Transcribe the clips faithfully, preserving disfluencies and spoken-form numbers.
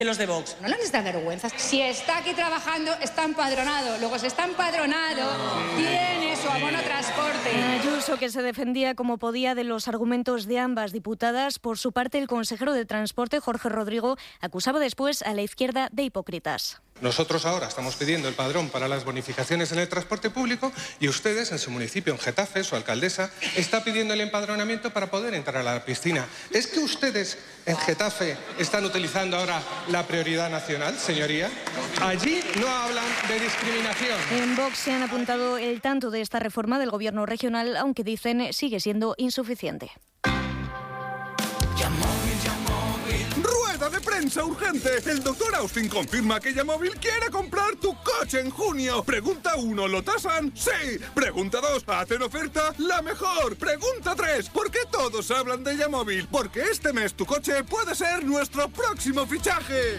Los de Vox. No les da vergüenza. Si está aquí trabajando, está empadronado. Luego, si está empadronado, tiene su abono transporte. Ayuso, que se defendía como podía de los argumentos de ambas diputadas. Por su parte, el consejero de Transporte, Jorge Rodrigo, acusaba después a la izquierda de hipócritas. Nosotros ahora estamos pidiendo el padrón para las bonificaciones en el transporte público y ustedes en su municipio, en Getafe, su alcaldesa, está pidiendo el empadronamiento para poder entrar a la piscina. ¿Es que ustedes en Getafe están utilizando ahora la prioridad nacional, señoría? Allí no hablan de discriminación. En Vox se han apuntado el tanto de esta reforma del gobierno regional, aunque dicen sigue siendo insuficiente. De prensa urgente. El doctor Austin confirma que Yamóvil quiere comprar tu coche en junio. Pregunta uno, ¿lo tasan? Sí. Pregunta dos, ¿hacen oferta? La mejor. Pregunta tres, ¿por qué todos hablan de Yamóvil? Porque este mes tu coche puede ser nuestro próximo fichaje.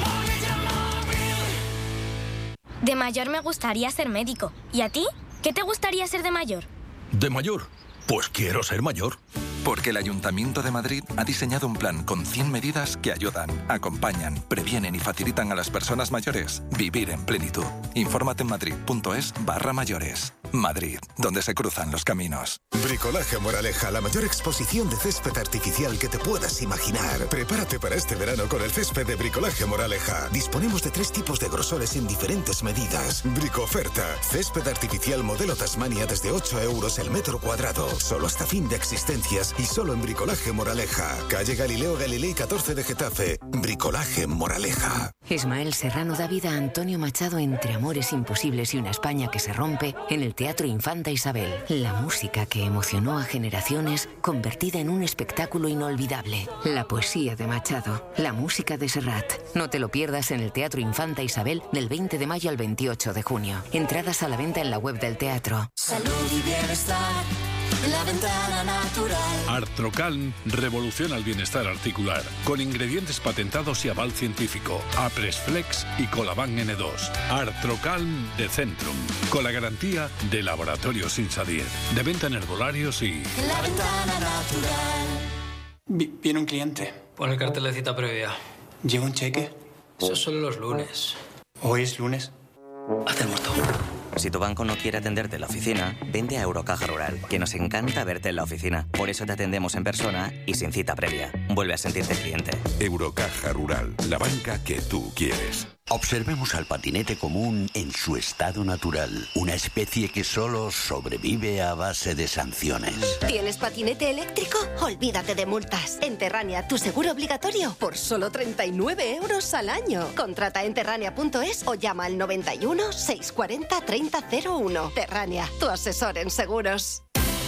De mayor me gustaría ser médico. ¿Y a ti? ¿Qué te gustaría ser de mayor? ¿De mayor? Pues quiero ser mayor. Porque el Ayuntamiento de Madrid ha diseñado un plan con cien medidas que ayudan, acompañan, previenen y facilitan a las personas mayores vivir en plenitud. Infórmate en madrid.es barra mayores. Madrid, donde se cruzan los caminos. Bricolaje Moraleja, la mayor exposición de césped artificial que te puedas imaginar. Prepárate para este verano con el césped de Bricolaje Moraleja. Disponemos de tres tipos de grosores en diferentes medidas. Bricoferta, césped artificial modelo Tasmania desde ocho euros el metro cuadrado. Solo hasta fin de existencias y solo en Bricolaje Moraleja. Calle Galileo Galilei catorce de Getafe. Bricolaje Moraleja. Ismael Serrano da vida a Antonio Machado entre amores imposibles y una España que se rompe en el Teatro Infanta Isabel. La música que emocionó a generaciones convertida en un espectáculo inolvidable. La poesía de Machado, la música de Serrat. No te lo pierdas en el Teatro Infanta Isabel del veinte de mayo al veintiocho de junio. Entradas a la venta en la web del teatro. Salud y bienestar. La Ventana Natural. Artrocalm revoluciona el bienestar articular con ingredientes patentados y aval científico. Apresflex y Colaban ene dos. Artrocalm de Centrum, con la garantía de Laboratorios Insadier. De venta en herbolarios y... La Ventana Natural. Viene un cliente. Pon el cartel de cita previa. ¿Lleva un cheque? Eso es solo los lunes. ¿Hoy es lunes? Haz el muerto. Si tu banco no quiere atenderte en la oficina, vente a Eurocaja Rural, que nos encanta verte en la oficina. Por eso te atendemos en persona y sin cita previa. Vuelve a sentirte cliente. Eurocaja Rural, la banca que tú quieres. Observemos al patinete común en su estado natural. Una especie que solo sobrevive a base de sanciones. ¿Tienes patinete eléctrico? Olvídate de multas. En Terrania, tu seguro obligatorio por solo treinta y nueve euros al año. Contrata en terrania punto es o llama al noventa y uno, seiscientos cuarenta, treinta cero uno. Terrania, tu asesor en seguros.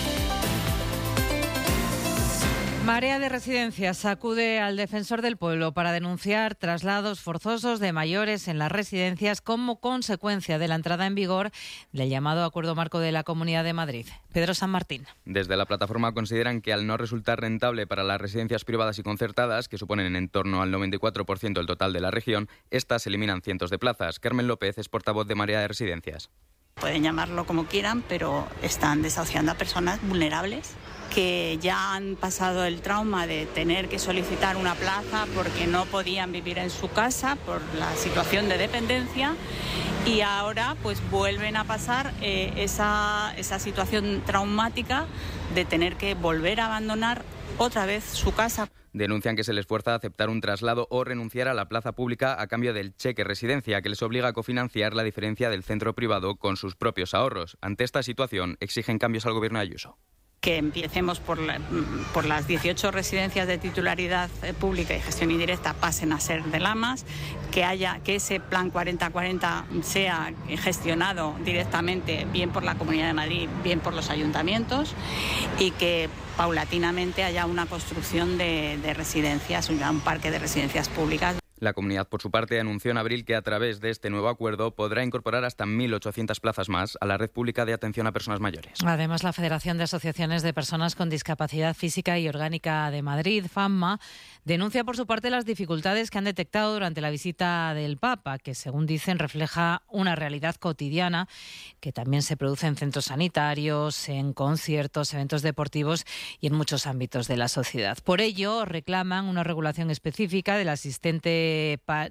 Marea de Residencias acude al Defensor del Pueblo para denunciar traslados forzosos de mayores en las residencias como consecuencia de la entrada en vigor del llamado Acuerdo Marco de la Comunidad de Madrid. Pedro San Martín. Desde la plataforma consideran que al no resultar rentable para las residencias privadas y concertadas, que suponen en torno al noventa y cuatro por ciento del total de la región, estas eliminan cientos de plazas. Carmen López es portavoz de Marea de Residencias. Pueden llamarlo como quieran, pero están desahuciando a personas vulnerables que ya han pasado el trauma de tener que solicitar una plaza porque no podían vivir en su casa por la situación de dependencia y ahora pues vuelven a pasar eh, esa, esa situación traumática de tener que volver a abandonar otra vez su casa. Denuncian que se les fuerza a aceptar un traslado o renunciar a la plaza pública a cambio del cheque residencia, que les obliga a cofinanciar la diferencia del centro privado con sus propios ahorros. Ante esta situación, exigen cambios al gobierno de Ayuso. Que empecemos por, la, por las dieciocho residencias de titularidad pública y gestión indirecta pasen a ser de Lamas, que haya que ese plan cuarenta cuarenta sea gestionado directamente bien por la Comunidad de Madrid, bien por los ayuntamientos y que paulatinamente haya una construcción de, de residencias, un parque de residencias públicas. La comunidad, por su parte, anunció en abril que a través de este nuevo acuerdo podrá incorporar hasta mil ochocientas plazas más a la red pública de atención a personas mayores. Además, la Federación de Asociaciones de Personas con Discapacidad Física y Orgánica de Madrid, FAMMA, denuncia por su parte las dificultades que han detectado durante la visita del Papa, que según dicen refleja una realidad cotidiana que también se produce en centros sanitarios, en conciertos, eventos deportivos y en muchos ámbitos de la sociedad. Por ello reclaman una regulación específica del asistente